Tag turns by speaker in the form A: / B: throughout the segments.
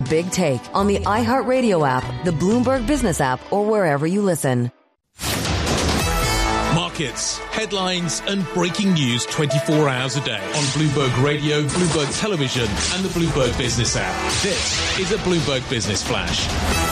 A: Big Take on the iHeartRadio app, the Bloomberg Business app, or wherever you listen.
B: Markets, headlines and breaking news 24 hours a day on Bloomberg Radio, Bloomberg Television and the Bloomberg Business app. This is a Bloomberg Business Flash.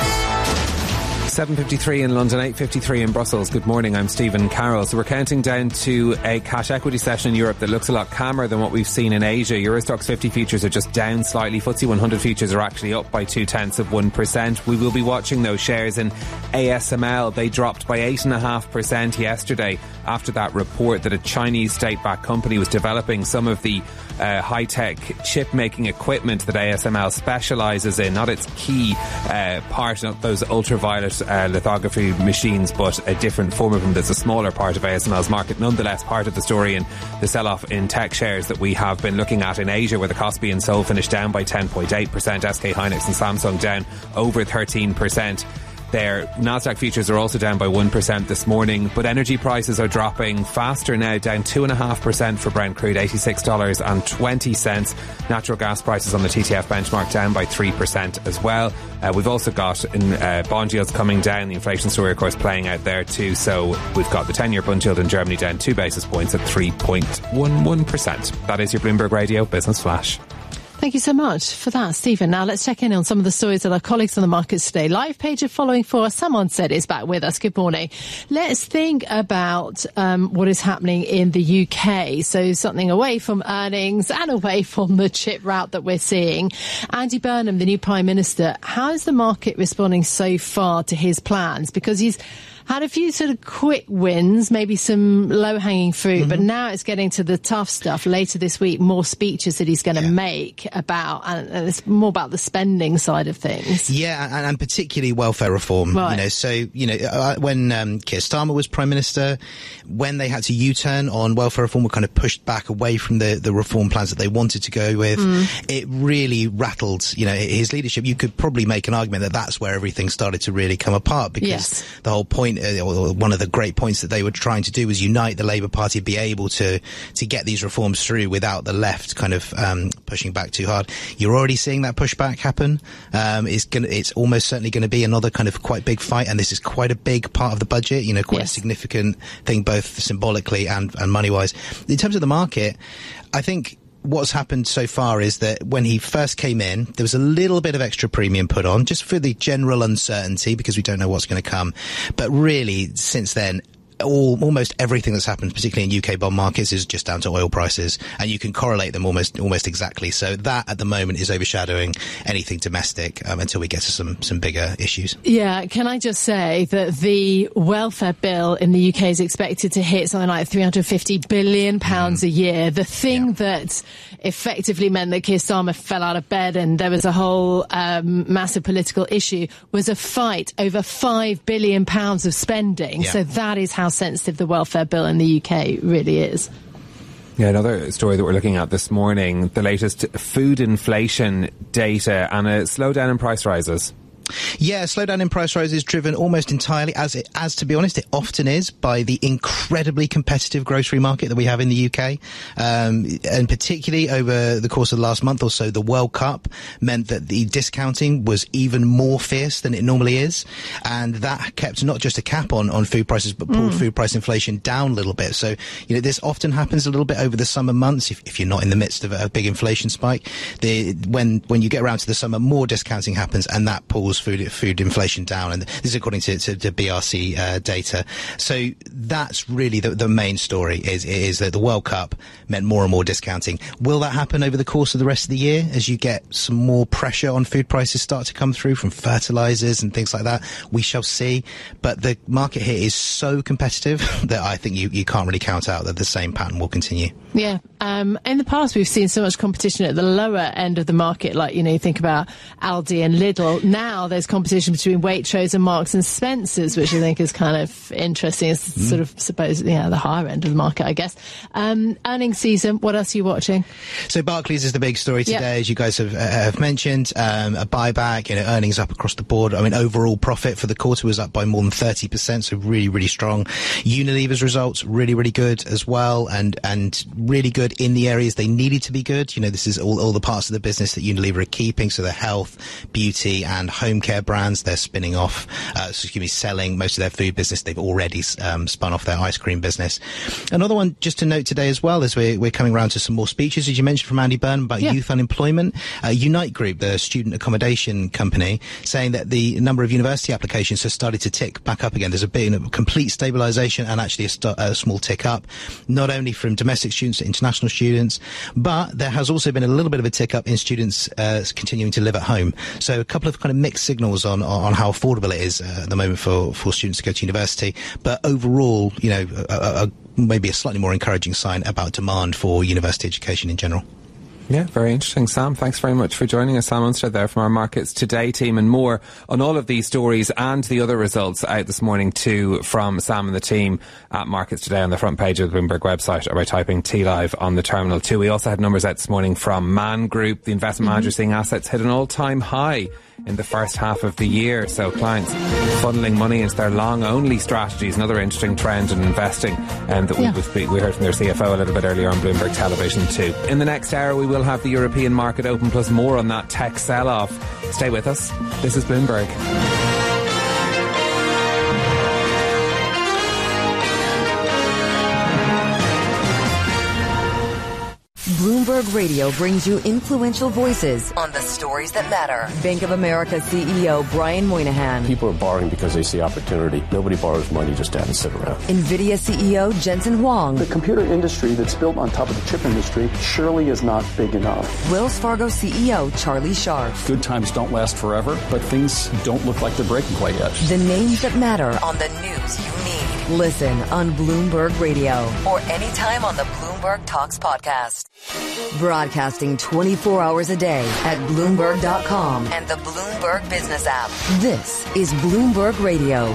C: 7:53 in London, 8:53 in Brussels. Good morning, I'm Stephen Carroll. So we're counting down to a cash equity session in Europe that looks a lot calmer than what we've seen in Asia. Euro Stoxx 50 futures are just down slightly. FTSE 100 futures are actually up by 0.2%. We will be watching those shares in ASML. They dropped by 8.5% yesterday after that report that a Chinese state-backed company was developing some of the high-tech chip-making equipment that ASML specialises in. Not its key part, not those ultraviolet lithography machines, but a different form of them that's a smaller part of ASML's market. Nonetheless, part of the story in the sell-off in tech shares that we have been looking at in Asia, where the Kospi and Seoul finished down by 10.8%, SK Hynix and Samsung down over 13%. Their Nasdaq futures are also down by 1% this morning, but energy prices are dropping faster now, down 2.5% for Brent crude, $86.20. Natural gas prices on the TTF benchmark down by 3% as well. We've also got bond yields coming down, the inflation story of course playing out there too, so we've got the 10-year bund yield in Germany down 2 basis points at 3.11%. That is your Bloomberg Radio Business Flash.
D: Thank you so much for that, Stephen. Now let's check in on some of the stories that our colleagues on the markets today. Live page of following for Someone Said is back with us. Good morning. Let's think about what is happening in the UK. So something away from earnings and away from the chip rout that we're seeing. Andy Burnham, the new Prime Minister, how is the market responding so far to his plans? Because he's had a few sort of quick wins, maybe some low-hanging fruit, but now it's getting to the tough stuff. Later this week, more speeches that he's going to make about, and it's more about the spending side of things.
E: Yeah, and particularly welfare reform.
D: Right.
E: You know, so, when Keir Starmer was Prime Minister, when they had to U-turn on welfare reform, were kind of pushed back away from the reform plans that they wanted to go with. It really rattled, his leadership. You could probably make an argument that that's where everything started to really come apart, because the whole point, or one of the great points that they were trying to do was unite the Labour Party, be able to get these reforms through without the left kind of pushing back too hard. You're already seeing that pushback happen. It's almost certainly going to be another kind of quite big fight, and this is quite a big part of the budget, quite a significant thing, both symbolically and money-wise. In terms of the market, I think what's happened so far is that when he first came in, there was a little bit of extra premium put on just for the general uncertainty, because we don't know what's going to come. But really, since then, almost everything that's happened, particularly in UK bond markets, is just down to oil prices, and you can correlate them almost exactly. So that at the moment is overshadowing anything domestic until we get to some bigger issues. Yeah,
D: can I just say that the welfare bill in the UK is expected to hit something like £350 billion a year. The thing that effectively meant that Keir Starmer fell out of bed and there was a whole massive political issue was a fight over £5 billion of spending. So that is how sensitive the welfare bill in the UK really is.
C: Yeah, another story that we're looking at this morning, the latest food inflation data and a slowdown in price rises.
E: Yeah, slowdown in price rises driven almost entirely, as to be honest, it often is, by the incredibly competitive grocery market that we have in the UK. And particularly over the course of the last month or so, the World Cup meant that the discounting was even more fierce than it normally is. And that kept not just a cap on food prices, but pulled food price inflation down a little bit. So, this often happens a little bit over the summer months if you're not in the midst of a big inflation spike. When you get around to the summer, more discounting happens, and that pulls food inflation down, and this is according to BRC data. So that's really the main story is that the World Cup meant more and more discounting. Will that happen over the course of the rest of the year as you get some more pressure on food prices start to come through from fertilizers and things like that? We shall see. But the market here is so competitive that I think you can't really count out that the same pattern will continue.
D: Yeah. In the past, we've seen so much competition at the lower end of the market, like, you think about Aldi and Lidl. Now while there's competition between Waitrose and Marks and Spencer's, which I think is kind of interesting. It's sort of, the higher end of the market, I guess. Earnings season, what else are you watching?
E: So Barclays is the big story today, as you guys have mentioned. A buyback, earnings up across the board. I mean, overall profit for the quarter was up by more than 30%, so really, really strong. Unilever's results, really, really good as well, and really good in the areas they needed to be good. This is all the parts of the business that Unilever are keeping, so the health, beauty and home care brands. They're spinning off, selling most of their food business. They've already spun off their ice cream business. Another one just to note today as well, as we're coming around to some more speeches, as you mentioned, from Andy Burnham about youth unemployment. Unite Group, the student accommodation company, saying that the number of university applications has started to tick back up again. There's been a complete stabilisation and actually a small tick up, not only from domestic students to international students, but there has also been a little bit of a tick up in students continuing to live at home. So a couple of kind of mixed signals on how affordable it is at the moment for students to go to university. But overall, maybe a slightly more encouraging sign about demand for university education in general.
C: Yeah, very interesting. Sam, thanks very much for joining us. Sam Unster there from our Markets Today team, and more on all of these stories and the other results out this morning too from Sam and the team at Markets Today on the front page of the Bloomberg website, or by typing TLive on the terminal too. We also had numbers out this morning from Man Group, the investment manager, seeing assets hit an all-time high in the first half of the year. So clients funneling money into their long-only strategies, another interesting trend in investing, and that we heard from their CFO a little bit earlier on Bloomberg Television too. In the next hour, we will have the European market open, plus more on that tech sell-off. Stay with us. This is Bloomberg.
A: Bloomberg Radio brings you influential voices on the stories that matter. Bank of America CEO Brian Moynihan.
F: People are borrowing because they see opportunity. Nobody borrows money just to have it sit around.
A: NVIDIA CEO Jensen Huang.
G: The computer industry that's built on top of the chip industry surely is not big enough.
A: Wells Fargo CEO Charlie Scharf.
H: Good times don't last forever, but things don't look like they're breaking quite yet.
A: The names that matter on the news you need. Listen on Bloomberg Radio or anytime on the Bloomberg Talks podcast. Broadcasting 24 hours a day at Bloomberg.com and the Bloomberg Business app. This is Bloomberg Radio.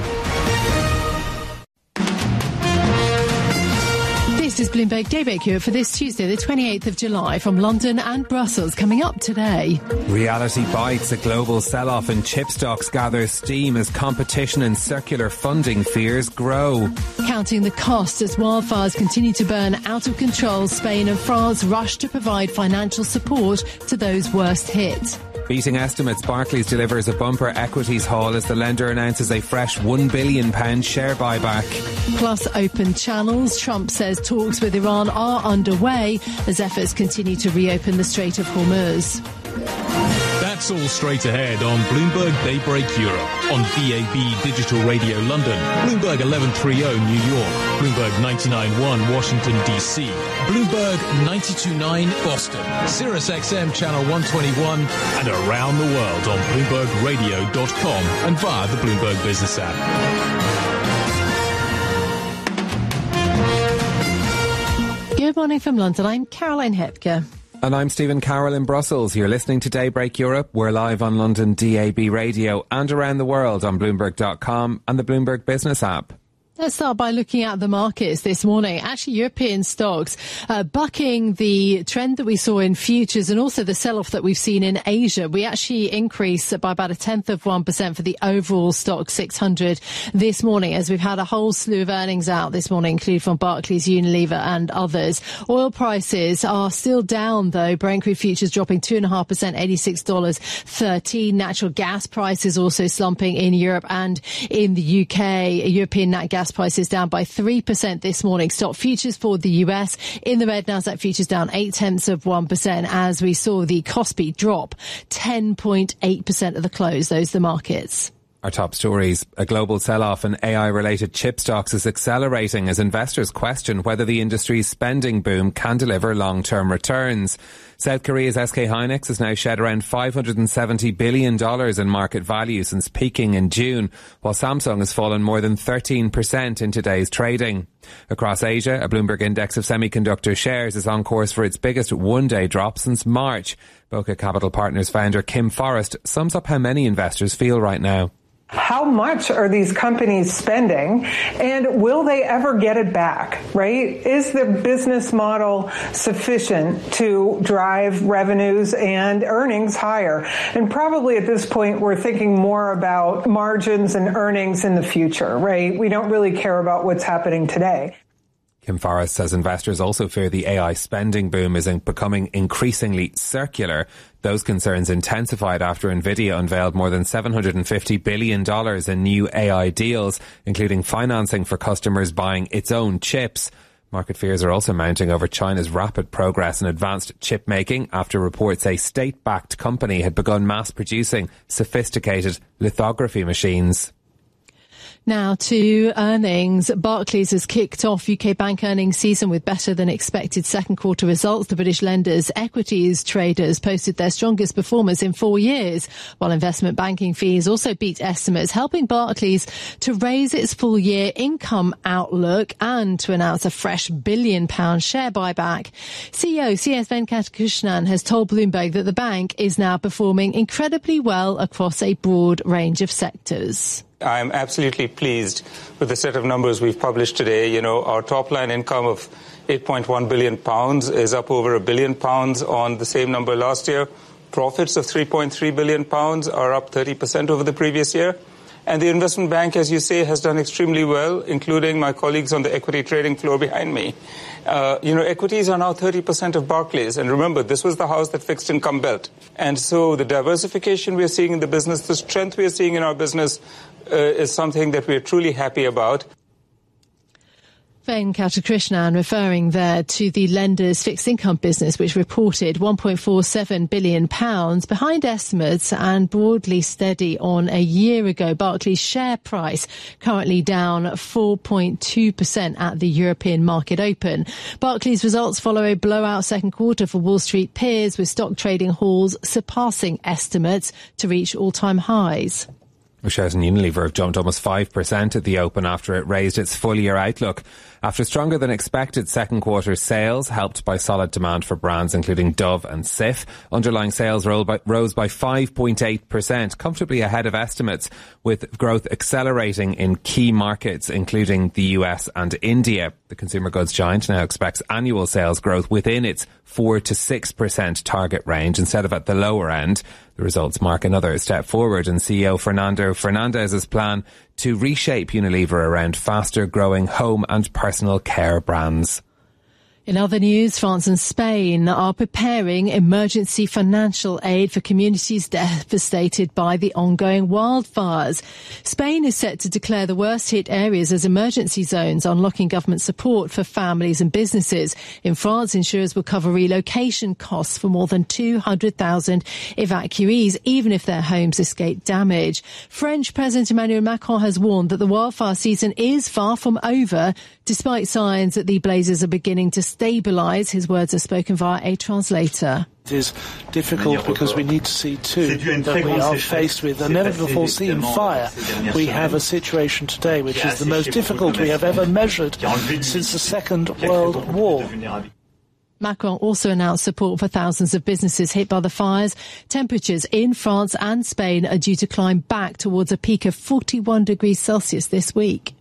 D: This is Bloomberg Daybreak Europe for this Tuesday, the 28th of July, from London and Brussels. Coming up today.
C: Reality bites. A global sell-off in chip stocks gathers steam as competition and circular funding fears grow.
D: Counting the cost as wildfires continue to burn out of control, Spain and France rush to provide financial support to those worst hit.
C: Beating estimates, Barclays delivers a bumper equities haul as the lender announces a fresh £1 billion share buyback.
D: Plus open channels. Trump says talks with Iran are underway as efforts continue to reopen the Strait of Hormuz.
B: That's all straight ahead on Bloomberg Daybreak Europe, on DAB Digital Radio London, Bloomberg 1130 New York, Bloomberg 99.1 Washington DC, Bloomberg 92.9 Boston, Sirius XM Channel 121, and around the world on BloombergRadio.com and via the Bloomberg Business app.
D: Good morning from London. I'm Caroline Hepker.
C: And I'm Stephen Carroll in Brussels. You're listening to Daybreak Europe. We're live on London DAB Radio and around the world on Bloomberg.com and the Bloomberg Business app.
D: Let's start by looking at the markets this morning. Actually, European stocks bucking the trend that we saw in futures and also the sell-off that we've seen in Asia. We actually increased by about 0.1% for the overall stock 600 this morning, as we've had a whole slew of earnings out this morning, including from Barclays, Unilever and others. Oil prices are still down, though. Brent crude futures dropping 2.5%, $86.13. Natural gas prices also slumping in Europe and in the UK. European nat gas prices down by 3% this morning. Stock futures for the US in the red. Nasdaq futures down 0.8% as we saw the Kospi drop 10.8% at the close. Those are the markets.
C: Our top stories. A global sell-off in AI-related chip stocks is accelerating as investors question whether the industry's spending boom can deliver long-term returns. South Korea's SK Hynix has now shed around $570 billion in market value since peaking in June, while Samsung has fallen more than 13% in today's trading. Across Asia, a Bloomberg index of semiconductor shares is on course for its biggest one-day drop since March. Boca Capital Partners founder Kim Forrest sums up how many investors feel right now.
I: How much are these companies spending, and will they ever get it back, right? Is the business model sufficient to drive revenues and earnings higher? And probably at this point, we're thinking more about margins and earnings in the future, right? We don't really care about what's happening today.
C: Kim Forrest says investors also fear the AI spending boom is becoming increasingly circular. Those concerns intensified after Nvidia unveiled more than $750 billion in new AI deals, including financing for customers buying its own chips. Market fears are also mounting over China's rapid progress in advanced chip making after reports a state-backed company had begun mass producing sophisticated lithography machines.
D: Now to earnings. Barclays has kicked off UK bank earnings season with better than expected second quarter results. The British lenders' equities traders posted their strongest performance in 4 years, while investment banking fees also beat estimates, helping Barclays to raise its full year income outlook and to announce a fresh £1 billion share buyback. CEO CS Venkatakrishnan has told Bloomberg that the bank is now performing incredibly well across a broad range of sectors.
J: I'm absolutely pleased with the set of numbers we've published today. You know, our top line income of £8.1 billion is up over £1 billion on the same number last year. Profits of £3.3 billion are up 30% over the previous year. And the investment bank, as you say, has done extremely well, including my colleagues on the equity trading floor behind me. Equities are now 30% of Barclays. And remember, this was the house that fixed income built. And so the diversification we are seeing in the business, the strength we are seeing in our business is something that we are truly happy about.
D: Venkatakrishnan referring there to the lender's fixed income business, which reported £1.47 billion behind estimates and broadly steady on a year ago. Barclays' share price currently down 4.2% at the European market open. Barclays' results follow a blowout second quarter for Wall Street peers, with stock trading halls surpassing estimates to reach all-time highs.
C: Shares in Unilever have jumped almost 5% at the open after it raised its full-year outlook. After stronger than expected second quarter sales, helped by solid demand for brands including Dove and Cif, underlying sales rose by 5.8%, comfortably ahead of estimates, with growth accelerating in key markets including the US and India. The consumer goods giant now expects annual sales growth within its 4 to 6% target range instead of at the lower end. The results mark another step forward in CEO Fernando Fernandez's plan to reshape Unilever around faster growing home and personal care brands.
D: In other news, France and Spain are preparing emergency financial aid for communities devastated by the ongoing wildfires. Spain is set to declare the worst-hit areas as emergency zones, unlocking government support for families and businesses. In France, insurers will cover relocation costs for more than 200,000 evacuees, even if their homes escape damage. French President Emmanuel Macron has warned that the wildfire season is far from over, despite signs that the blazes are beginning to stabilise. His words are spoken via a translator.
K: It is difficult because we need to see too that we are faced with a never-before-seen fire. We have a situation today which is the most difficult we have ever measured since the Second World War.
D: Macron also announced support for thousands of businesses hit by the fires. Temperatures in France and Spain are due to climb back towards a peak of 41 degrees Celsius this week.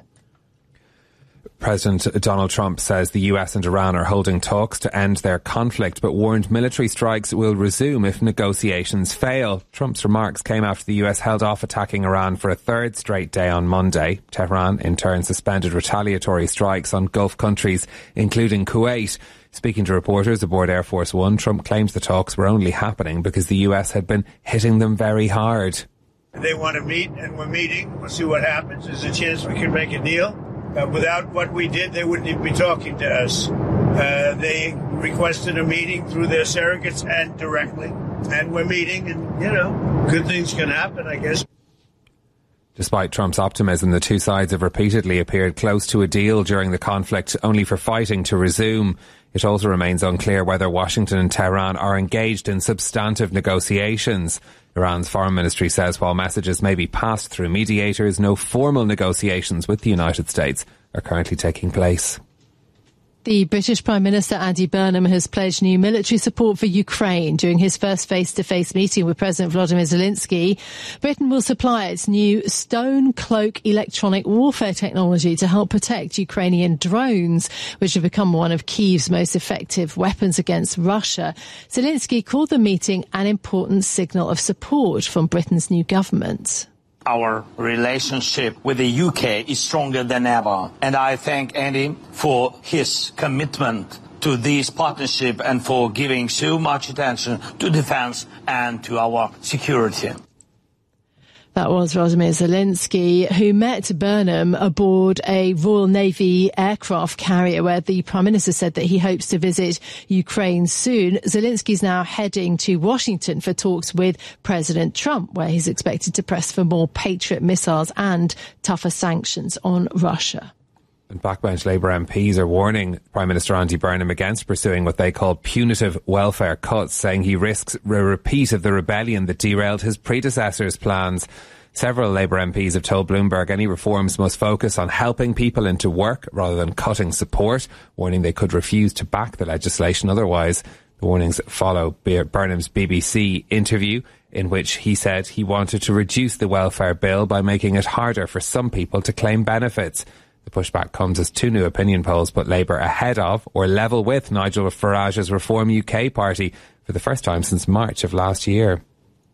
C: President Donald Trump says the US and Iran are holding talks to end their conflict, but warned military strikes will resume if negotiations fail. Trump's remarks came after the US held off attacking Iran for a third straight day on Monday. Tehran, in turn, suspended retaliatory strikes on Gulf countries, including Kuwait. Speaking to reporters aboard Air Force One, Trump claims the talks were only happening because the US had been hitting them very hard.
L: They want to meet, and we're meeting. We'll see what happens. There's a chance we can make a deal. Without what we did, they wouldn't even be talking to us. They requested a meeting through their surrogates and directly. And we're meeting, and, good things can happen, I guess.
C: Despite Trump's optimism, the two sides have repeatedly appeared close to a deal during the conflict, only for fighting to resume. It also remains unclear whether Washington and Tehran are engaged in substantive negotiations. Iran's foreign ministry says while messages may be passed through mediators, no formal negotiations with the United States are currently taking place.
D: The British Prime Minister Andy Burnham has pledged new military support for Ukraine during his first face-to-face meeting with President Volodymyr Zelensky. Britain will supply its new Stone Cloak electronic warfare technology to help protect Ukrainian drones, which have become one of Kyiv's most effective weapons against Russia. Zelensky called the meeting an important signal of support from Britain's new government.
M: Our relationship with the UK is stronger than ever, and I thank Andy for his commitment to this partnership and for giving so much attention to defence and to our security.
D: That was Volodymyr Zelensky, who met Burnham aboard a Royal Navy aircraft carrier, where the Prime Minister said that he hopes to visit Ukraine soon. Zelensky's now heading to Washington for talks with President Trump, where he's expected to press for more Patriot missiles and tougher sanctions on Russia.
C: And backbench Labour MPs are warning Prime Minister Andy Burnham against pursuing what they call punitive welfare cuts, saying he risks a repeat of the rebellion that derailed his predecessor's plans. Several Labour MPs have told Bloomberg any reforms must focus on helping people into work rather than cutting support, warning they could refuse to back the legislation otherwise. The warnings follow Burnham's BBC interview, in which he said he wanted to reduce the welfare bill by making it harder for some people to claim benefits. The pushback comes as two new opinion polls put Labour ahead of or level with Nigel Farage's Reform UK party for the first time since March of last year.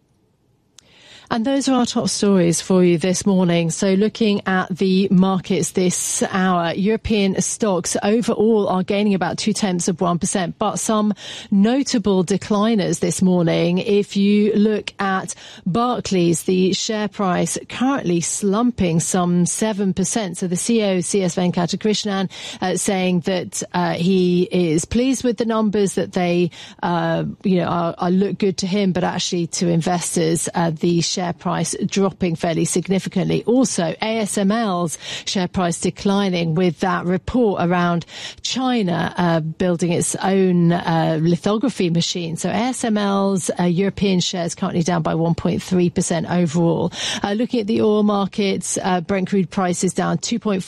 D: And those are our top stories for you this morning. So looking at the markets this hour, European stocks overall are gaining about 0.2%, but some notable decliners this morning. If you look at Barclays, the share price currently slumping some 7%. So the CEO, CS Venkatakrishnan, saying that he is pleased with the numbers, that they are look good to him, but actually to investors, the share price dropping fairly significantly. Also, ASML's share price declining with that report around China building its own lithography machine. So ASML's European shares currently down by 1.3% overall. Looking at the oil markets, Brent crude prices down 2.4%,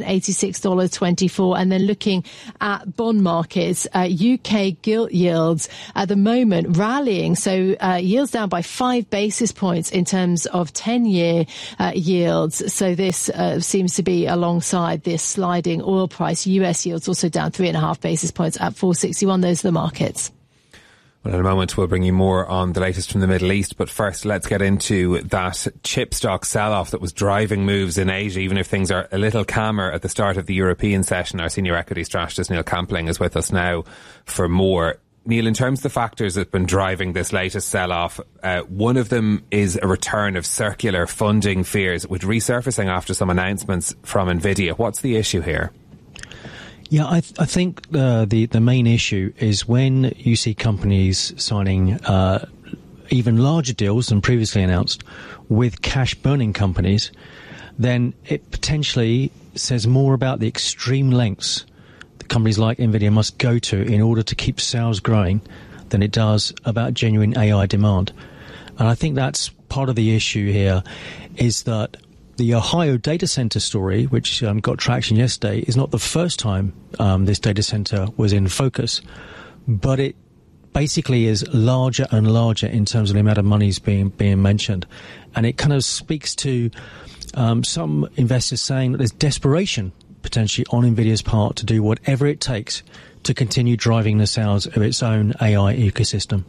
D: $86.24. And then looking at bond markets, UK gilt yields at the moment rallying. So yields down by 5 basis points in terms of 10-year yields. So this seems to be alongside this sliding oil price. US yields also down 3.5 basis points at 461. Those are the markets.
C: Well, in a moment we'll bring you more on the latest from the Middle East, but first let's get into that chip stock sell-off that was driving moves in Asia, even if things are a little calmer at the start of the European session. Our senior equity strategist Neil Campling is with us now for more. Neil, in terms of the factors that have been driving this latest sell-off, one of them is a return of circular funding fears, with resurfacing after some announcements from NVIDIA. What's the issue here?
N: Yeah, I think the main issue is when you see companies signing even larger deals than previously announced with cash-burning companies, then it potentially says more about the extreme lengths that companies like NVIDIA must go to in order to keep sales growing than it does about genuine AI demand. And I think that's part of the issue here, is that the Ohio data center story, which got traction yesterday, is not the first time this data center was in focus, but it basically is larger and larger in terms of the amount of money being mentioned. And it kind of speaks to some investors saying that there's desperation potentially on NVIDIA's part to do whatever it takes to continue driving the sales of its own AI ecosystem.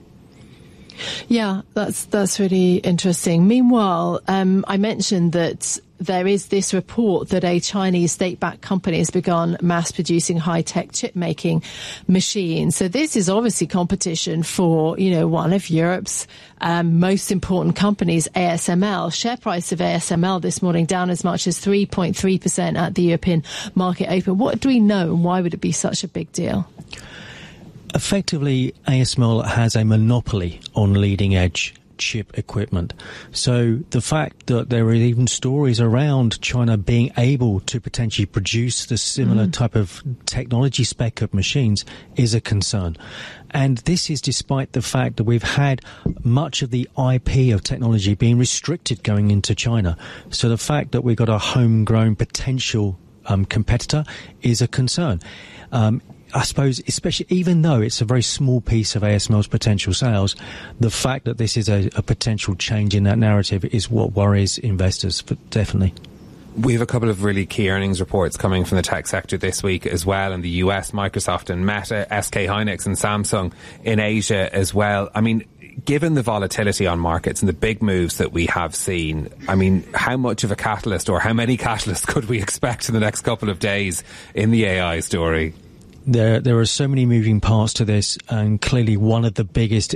D: Yeah, that's really interesting. Meanwhile, I mentioned that there is this report that a Chinese state-backed company has begun mass-producing high-tech chip-making machines. So this is obviously competition for, one of Europe's most important companies, ASML. Share price of ASML this morning down as much as 3.3% at the European market open. What do we know, and why would it be such a big deal?
N: Effectively, ASML has a monopoly on leading-edge chip equipment. So the fact that there are even stories around China being able to potentially produce the similar type of technology spec of machines is a concern. And this is despite the fact that we've had much of the IP of technology being restricted going into China. So the fact that we've got a homegrown potential competitor is a concern. I suppose, especially even though it's a very small piece of ASML's potential sales, the fact that this is a potential change in that narrative is what worries investors, definitely.
C: We have a couple of really key earnings reports coming from the tech sector this week as well. In the US, Microsoft and Meta, SK Hynix and Samsung in Asia as well. I mean, given the volatility on markets and the big moves that we have seen, I mean, how much of a catalyst or how many catalysts could we expect in the next couple of days in the AI story?
N: There are so many moving parts to this, and clearly one of the biggest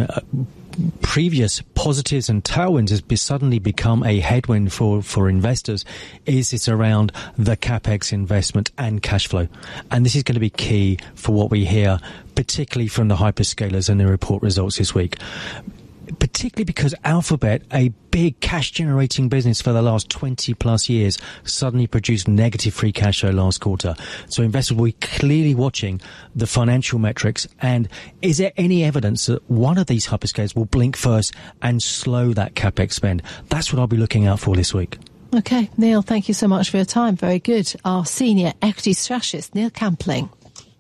N: previous positives and tailwinds has suddenly become a headwind for investors. It's around the capex investment and cash flow, and this is going to be key for what we hear, particularly from the hyperscalers and their report results this week. Particularly because Alphabet, a big cash-generating business for the last 20-plus years, suddenly produced negative free cash flow last quarter. So investors will be clearly watching the financial metrics. And is there any evidence that one of these hyperscalers will blink first and slow that capex spend? That's what I'll be looking out for this week.
D: Okay, Neil, thank you so much for your time. Very good. Our senior equity strategist, Neil Campling.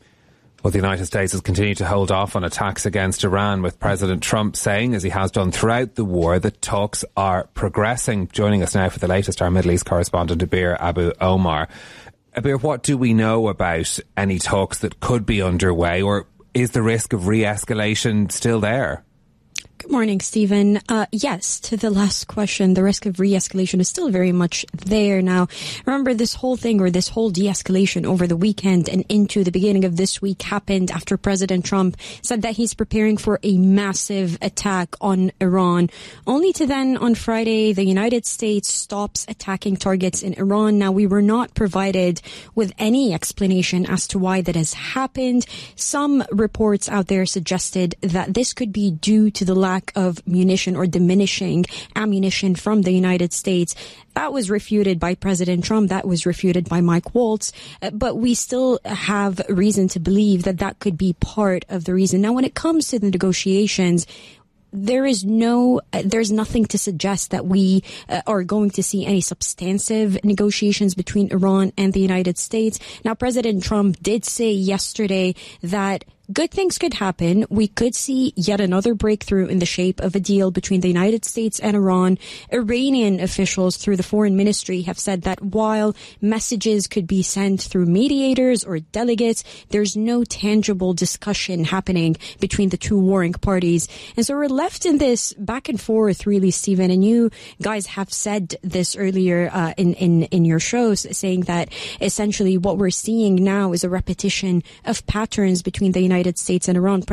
C: Well, the United States has continued to hold off on attacks against Iran, with President Trump saying, as he has done throughout the war, that talks are progressing. Joining us now for the latest, our Middle East correspondent, Abir Abu Omar. Abir, what do we know about any talks that could be underway, or is the risk of re-escalation still there?
O: Good morning, Stephen. Yes, to the last question, the risk of re-escalation is still very much there. Now, remember, this whole thing, or this whole de-escalation over the weekend and into the beginning of this week, happened after President Trump said that he's preparing for a massive attack on Iran, only to then on Friday the United States stops attacking targets in Iran. Now, we were not provided with any explanation as to why that has happened. Some reports out there suggested that this could be due to the lack of munition or diminishing ammunition from the United States. That was refuted by President Trump. That was refuted by Mike Waltz. But we still have reason to believe that that could be part of the reason. Now, when it comes to the negotiations, there's nothing to suggest that we are going to see any substantive negotiations between Iran and the United States. Now, President Trump did say yesterday that good things could happen. We could see yet another breakthrough in the shape of a deal between the United States and Iran. Iranian officials through the foreign ministry have said that while messages could be sent through mediators or delegates, there's no tangible discussion happening between the two warring parties. And so we're left in this back and forth, really, Stephen. And you guys have said this earlier in your shows, saying that essentially what we're seeing now is a repetition of patterns between the United States and Iran.